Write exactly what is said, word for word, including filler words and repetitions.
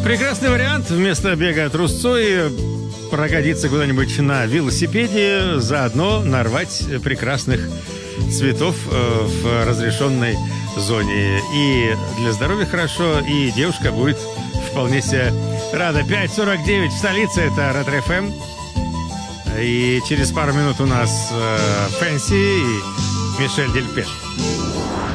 Прекрасный вариант. Вместо бега трусцой прокатиться куда-нибудь на велосипеде, заодно нарвать прекрасных цветов в разрешенной зоне. И для здоровья хорошо, и девушка будет вполне себе рада. пять сорок девять в столице, это Ретро эф эм. И через пару минут у нас Фэнси и Мишель Дельпе.